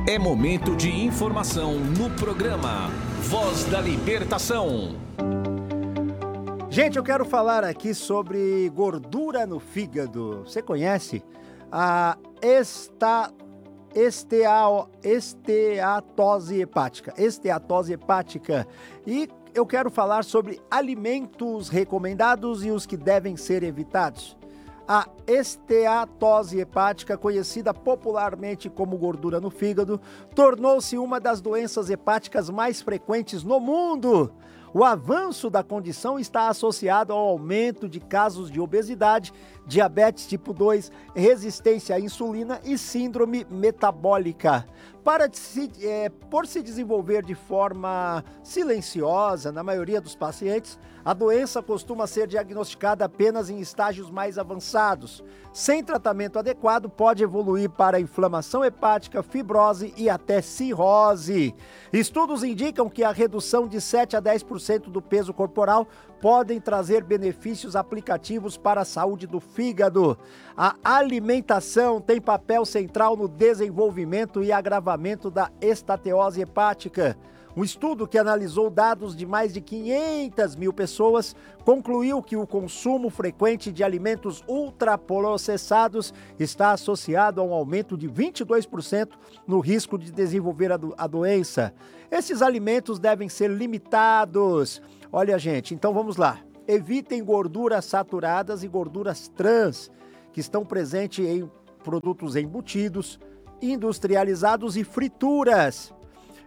É momento de informação no programa Voz da Libertação. Gente, eu quero falar aqui sobre gordura no fígado. Você conhece a esteatose hepática. E eu quero falar sobre alimentos recomendados e os que devem ser evitados. A esteatose hepática, conhecida popularmente como gordura no fígado, tornou-se uma das doenças hepáticas mais frequentes no mundo. O avanço da condição está associado ao aumento de casos de obesidade, diabetes tipo 2, resistência à insulina e síndrome metabólica. Por se desenvolver de forma silenciosa na maioria dos pacientes, a doença costuma ser diagnosticada apenas em estágios mais avançados. Sem tratamento adequado, pode evoluir para inflamação hepática, fibrose e até cirrose. Estudos indicam que a redução de 7 a 10% do peso corporal podem trazer benefícios aplicativos para a saúde do fígado. A alimentação tem papel central no desenvolvimento e agravamento da esteatose hepática. Um estudo que analisou dados de mais de 500 mil pessoas concluiu que o consumo frequente de alimentos ultraprocessados está associado a um aumento de 22% no risco de desenvolver a doença. Esses alimentos devem ser limitados. Olha, gente, então vamos lá. Evitem gorduras saturadas e gorduras trans, que estão presentes em produtos embutidos, industrializados e frituras.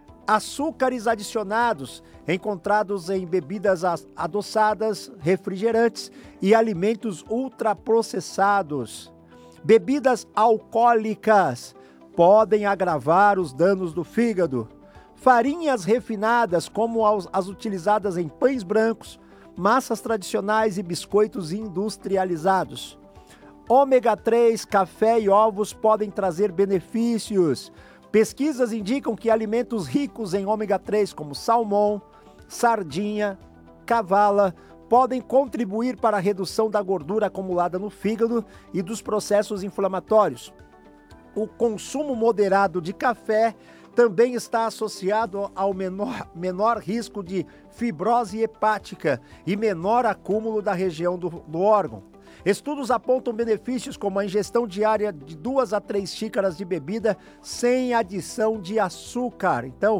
Açúcares adicionados, encontrados em bebidas adoçadas, refrigerantes e alimentos ultraprocessados. Bebidas alcoólicas podem agravar os danos do fígado. Farinhas refinadas, como as utilizadas em pães brancos, massas tradicionais e biscoitos industrializados. Ômega 3, café e ovos podem trazer benefícios. Pesquisas indicam que alimentos ricos em ômega 3, como salmão, sardinha, cavala, podem contribuir para a redução da gordura acumulada no fígado e dos processos inflamatórios. O consumo moderado de café também está associado ao menor risco de fibrose hepática e menor acúmulo da região do órgão. Estudos apontam benefícios como a ingestão diária de 2 a 3 xícaras de bebida sem adição de açúcar. Então,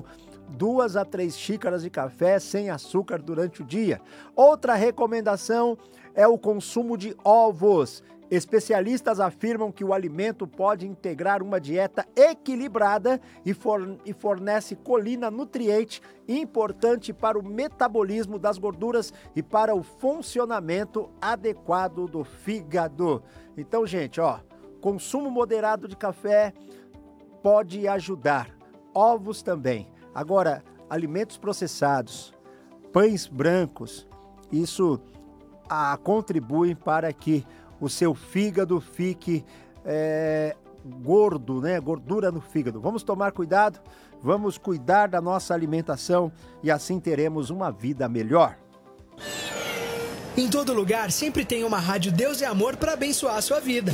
2 a 3 xícaras de café sem açúcar durante o dia. Outra recomendação é o consumo de ovos. Especialistas afirmam que o alimento pode integrar uma dieta equilibrada e fornece colina, nutriente importante para o metabolismo das gorduras e para o funcionamento adequado do fígado. Então, gente, consumo moderado de café pode ajudar. Ovos também. Agora, alimentos processados, pães brancos, isso contribui para que o seu fígado fique gordo, né? Gordura no fígado. Vamos tomar cuidado, vamos cuidar da nossa alimentação e assim teremos uma vida melhor. Em todo lugar sempre tem uma rádio Deus é Amor para abençoar a sua vida.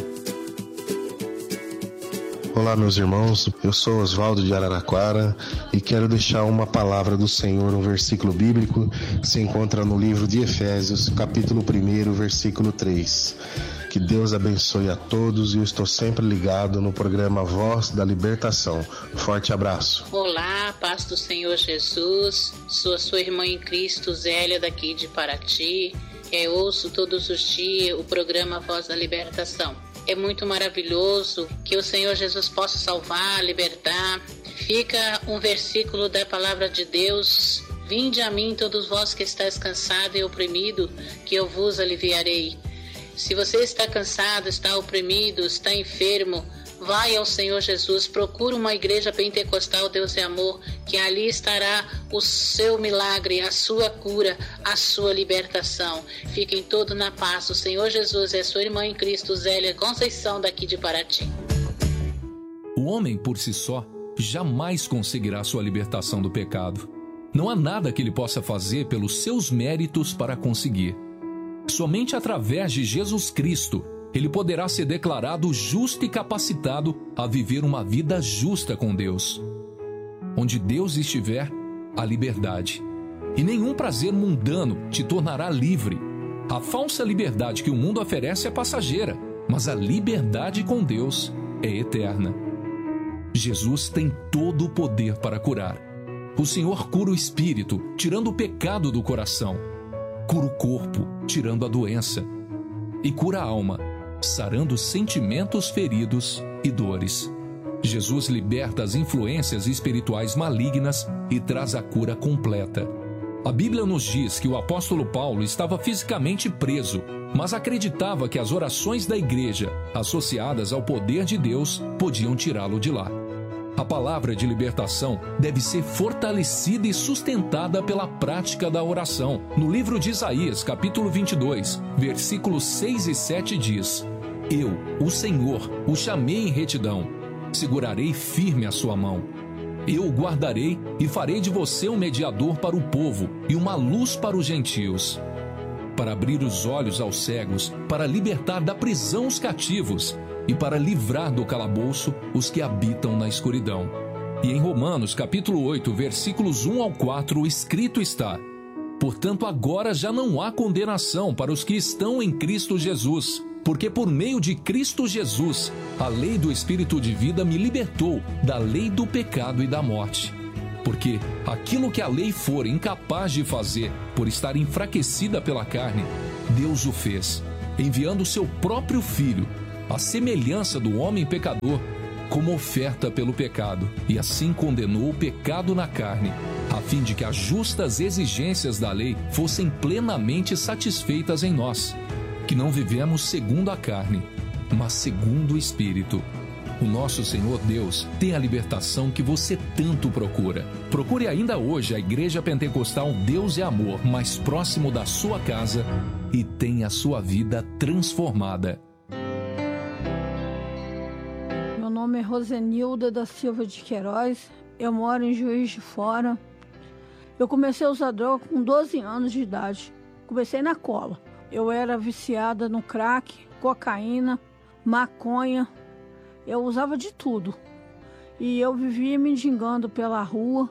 Olá, meus irmãos, eu sou Oswaldo de Araraquara e quero deixar uma palavra do Senhor, um versículo bíblico que se encontra no livro de Efésios, capítulo 1, versículo 3. Que Deus abençoe a todos e eu estou sempre ligado no programa Voz da Libertação. Forte abraço. Olá, paz do Senhor Jesus, sou a sua irmã em Cristo, Zélia, daqui de Paraty. Eu ouço todos os dias o programa Voz da Libertação. É muito maravilhoso que o Senhor Jesus possa salvar, libertar. Fica um versículo da palavra de Deus: vinde a mim todos vós que estáis cansados e oprimidos, que eu vos aliviarei. Se você está cansado, está oprimido, está enfermo, vai ao Senhor Jesus, procura uma igreja pentecostal Deus é Amor, que ali estará o seu milagre, a sua cura, a sua libertação. Fiquem todos na paz. O Senhor Jesus é sua irmã em Cristo, Zélia Conceição, daqui de Paraty. O homem por si só jamais conseguirá sua libertação do pecado. Não há nada que ele possa fazer pelos seus méritos para conseguir. Somente através de Jesus Cristo ele poderá ser declarado justo e capacitado a viver uma vida justa com Deus. Onde Deus estiver, há liberdade. E nenhum prazer mundano te tornará livre. A falsa liberdade que o mundo oferece é passageira, mas a liberdade com Deus é eterna. Jesus tem todo o poder para curar. O Senhor cura o espírito, tirando o pecado do coração. Cura o corpo, tirando a doença. E cura a alma, sarando sentimentos feridos e dores. Jesus liberta as influências espirituais malignas e traz a cura completa. A Bíblia nos diz que o apóstolo Paulo estava fisicamente preso, mas acreditava que as orações da igreja, associadas ao poder de Deus, podiam tirá-lo de lá. A palavra de libertação deve ser fortalecida e sustentada pela prática da oração. No livro de Isaías, capítulo 22, versículos 6 e 7 diz: Eu, o Senhor, o chamei em retidão, segurarei firme a sua mão. Eu o guardarei e farei de você um mediador para o povo e uma luz para os gentios, para abrir os olhos aos cegos, para libertar da prisão os cativos e para livrar do calabouço os que habitam na escuridão. E em Romanos, capítulo 8, versículos 1 ao 4, escrito está: Portanto, agora já não há condenação para os que estão em Cristo Jesus, porque por meio de Cristo Jesus, a lei do Espírito de vida me libertou da lei do pecado e da morte. Porque aquilo que a lei for incapaz de fazer por estar enfraquecida pela carne, Deus o fez, enviando o seu próprio Filho, à semelhança do homem pecador, como oferta pelo pecado, e assim condenou o pecado na carne, a fim de que as justas exigências da lei fossem plenamente satisfeitas em nós, que não vivemos segundo a carne, mas segundo o Espírito. O nosso Senhor Deus tem a libertação que você tanto procura. Procure ainda hoje a Igreja Pentecostal Deus é Amor mais próximo da sua casa e tenha a sua vida transformada. Meu nome é Rosenilda da Silva de Queiroz, eu moro em Juiz de Fora. Eu comecei a usar droga com 12 anos de idade, comecei na cola. Eu era viciada no crack, cocaína, maconha, eu usava de tudo. E eu vivia mendigando pela rua,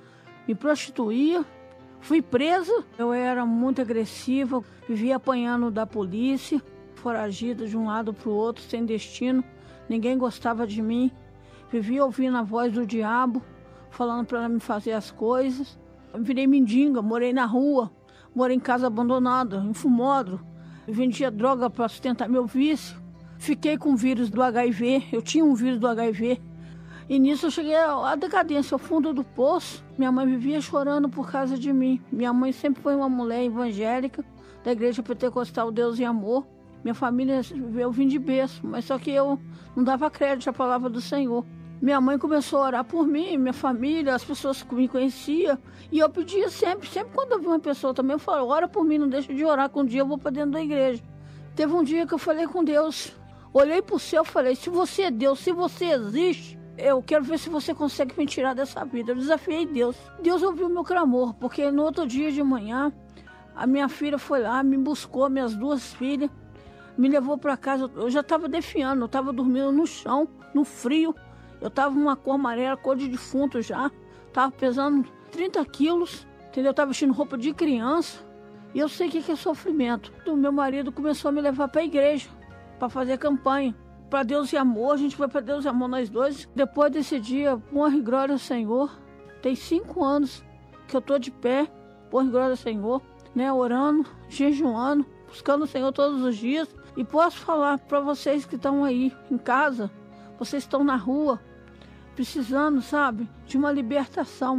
me prostituía, fui presa. Eu era muito agressiva, vivia apanhando da polícia, foragida de um lado para o outro, sem destino. Ninguém gostava de mim, vivia ouvindo a voz do diabo, falando para me fazer as coisas. Eu virei mendiga, morei na rua. Morei em casa abandonada, em fumódromo. Vendia droga para sustentar meu vício. Fiquei com o vírus do HIV. Eu tinha um vírus do HIV. E nisso eu cheguei à decadência, ao fundo do poço. Minha mãe vivia chorando por causa de mim. Minha mãe sempre foi uma mulher evangélica da Igreja Pentecostal Deus e Amor. Minha família, eu vim de berço, mas só que eu não dava crédito à palavra do Senhor. Minha mãe começou a orar por mim, minha família, as pessoas que me conheciam. E eu pedia sempre quando eu vi uma pessoa também, eu falava, ora por mim, não deixa de orar, que um dia eu vou para dentro da igreja. Teve um dia que eu falei com Deus, olhei para o céu e falei, se você é Deus, se você existe, eu quero ver se você consegue me tirar dessa vida. Eu desafiei Deus. Deus ouviu meu clamor, porque no outro dia de manhã, a minha filha foi lá, me buscou, minhas duas filhas, me levou para casa. Eu já estava defiando, eu estava dormindo no chão, no frio. Eu estava numa cor amarela, cor de defunto já. Estava pesando 30 quilos, entendeu? Estava vestindo roupa de criança. E eu sei o que é sofrimento. O meu marido começou a me levar para a igreja, para fazer campanha. Para Deus e Amor, a gente foi para Deus e Amor nós dois. Depois desse dia, honra e glória ao Senhor. Tem 5 anos que eu estou de pé, honra e glória ao Senhor, né? Orando, jejuando, buscando o Senhor todos os dias. E posso falar para vocês que estão aí em casa, vocês estão na rua, precisando, sabe, de uma libertação.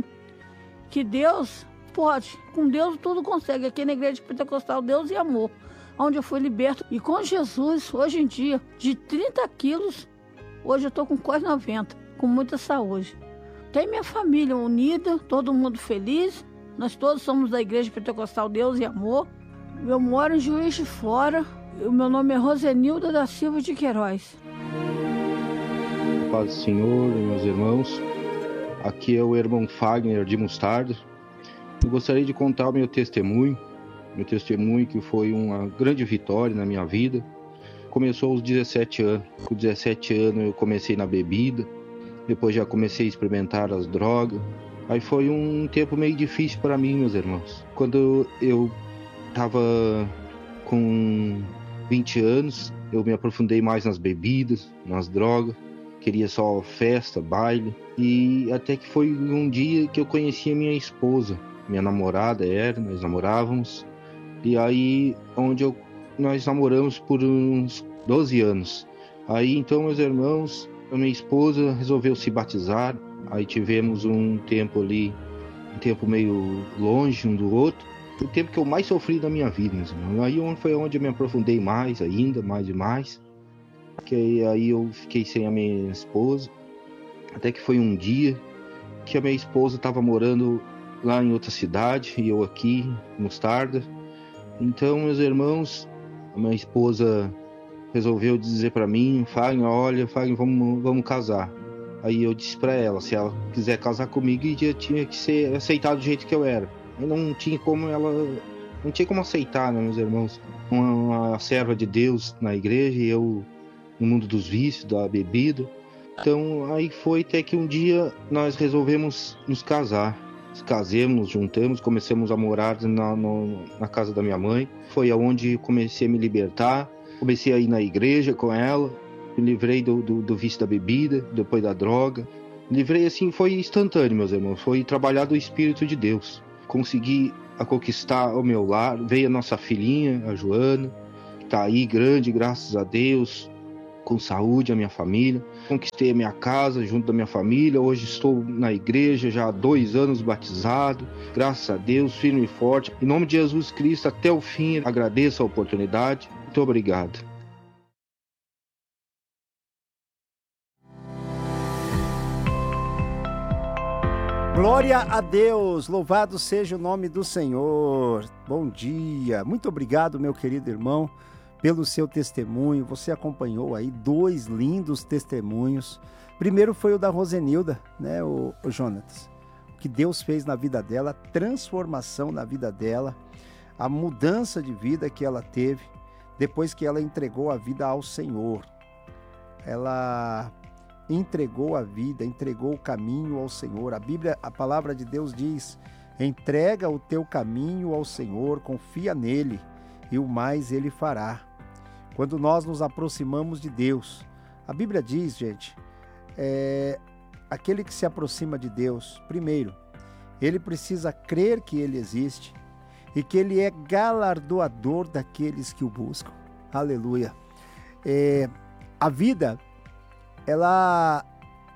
Que Deus pode, com Deus tudo consegue. Aqui na Igreja Pentecostal Deus e Amor, onde eu fui liberto. E com Jesus, hoje em dia, de 30 quilos, hoje eu estou com quase 90, com muita saúde. Tem minha família unida, todo mundo feliz. Nós todos somos da Igreja Pentecostal Deus e Amor. Eu moro em Juiz de Fora. O meu nome é Rosenilda da Silva de Queiroz. Paz do Senhor, meus irmãos. Aqui é o irmão Fagner de Mostarda. Eu gostaria de contar o meu testemunho que foi uma grande vitória na minha vida. Começou aos 17 anos. Com 17 anos eu comecei na bebida. depois já comecei a experimentar as drogas. Aí foi um tempo meio difícil para mim, meus irmãos. Quando eu estava com 20 anos, eu me aprofundei mais nas bebidas, nas drogas. Queria só festa, baile. E até que foi um dia que eu conheci a minha esposa. Minha namorada nós namorávamos. E aí, nós namoramos por uns 12 anos. Aí, então, meus irmãos, a minha esposa resolveu se batizar. Aí tivemos um tempo ali, um tempo meio longe um do outro. Foi o tempo que eu mais sofri da minha vida, meus irmãos. Aí foi onde eu me aprofundei mais ainda, mais e mais. Que aí eu fiquei sem a minha esposa. Até que foi um dia que a minha esposa estava morando lá em outra cidade e eu aqui, em Mostarda. Então, meus irmãos, a minha esposa resolveu dizer para mim: Fagner, olha, Fagner, vamos casar. Aí eu disse para ela, se ela quiser casar comigo, já tinha que ser aceitado do jeito que eu era. Eu não tinha como aceitar, né, meus irmãos? Uma serva de Deus na igreja e eu no mundo dos vícios, da bebida. Então aí foi até que um dia nós resolvemos nos casar. Casemos, juntamos, começamos a morar na casa da minha mãe. Foi aonde comecei a me libertar. Comecei a ir na igreja com ela. Me livrei do vício da bebida, depois da droga. Me livrei assim, foi instantâneo, meus irmãos. Foi trabalhar do Espírito de Deus. Consegui conquistar o meu lar. Veio a nossa filhinha, a Joana, que está aí grande, graças a Deus, com saúde, a minha família. Conquistei a minha casa junto da minha família. Hoje estou na igreja já há 2 anos batizado. Graças a Deus, firme e forte. Em nome de Jesus Cristo, até o fim, agradeço a oportunidade. Muito obrigado. Glória a Deus, louvado seja o nome do Senhor. Bom dia, muito obrigado, meu querido irmão, pelo seu testemunho. Você acompanhou aí 2 lindos testemunhos. Primeiro foi o da Rosenilda, né, o Jonatas? O que Deus fez na vida dela, a transformação na vida dela, a mudança de vida que ela teve depois que ela entregou a vida ao Senhor. Ela entregou a vida, entregou o caminho ao Senhor. A Bíblia, a palavra de Deus diz: entrega o teu caminho ao Senhor, confia nele e o mais ele fará. Quando nós nos aproximamos de Deus, a Bíblia diz, gente, aquele que se aproxima de Deus, primeiro, ele precisa crer que ele existe e que ele é galardoador daqueles que o buscam. Aleluia. A vida, ela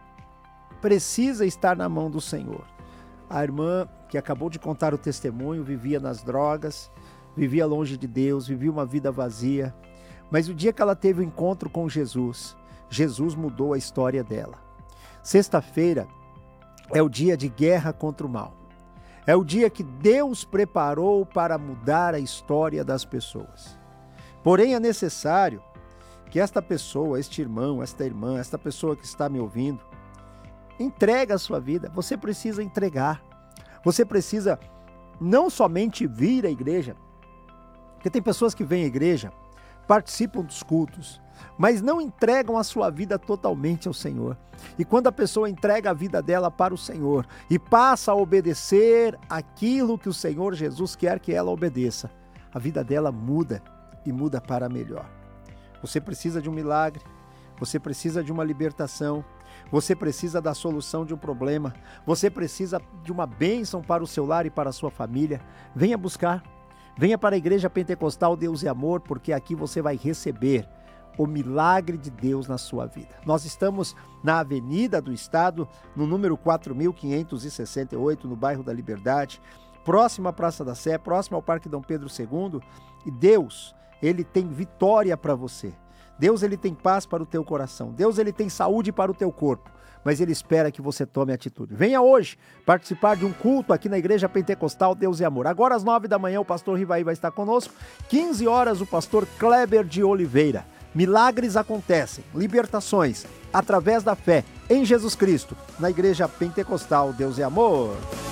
precisa estar na mão do Senhor. A irmã que acabou de contar o testemunho vivia nas drogas, vivia longe de Deus, vivia uma vida vazia. Mas o dia que ela teve o encontro com Jesus, Jesus mudou a história dela. Sexta-feira é o dia de guerra contra o mal. É o dia que Deus preparou para mudar a história das pessoas. Porém, é necessário que esta pessoa, este irmão, esta irmã, esta pessoa que está me ouvindo, entregue a sua vida. Você precisa entregar. Você precisa não somente vir à igreja, porque tem pessoas que vêm à igreja, participam dos cultos, mas não entregam a sua vida totalmente ao Senhor. E quando a pessoa entrega a vida dela para o Senhor e passa a obedecer aquilo que o Senhor Jesus quer que ela obedeça, a vida dela muda e muda para melhor. Você precisa de um milagre, você precisa de uma libertação, você precisa da solução de um problema, você precisa de uma bênção para o seu lar e para a sua família. Venha buscar, venha para a Igreja Pentecostal Deus e Amor, porque aqui você vai receber o milagre de Deus na sua vida. Nós estamos na Avenida do Estado, no número 4.568, no bairro da Liberdade, próximo à Praça da Sé, próximo ao Parque Dom Pedro II, e Deus, Ele tem vitória para você. Deus, Ele tem paz para o teu coração. Deus, Ele tem saúde para o teu corpo. Mas Ele espera que você tome atitude. Venha hoje participar de um culto aqui na Igreja Pentecostal Deus e Amor. Agora às 9 da manhã o pastor Rivaí vai estar conosco. 15 horas o pastor Kleber de Oliveira. Milagres acontecem, libertações, através da fé em Jesus Cristo, na Igreja Pentecostal Deus e Amor.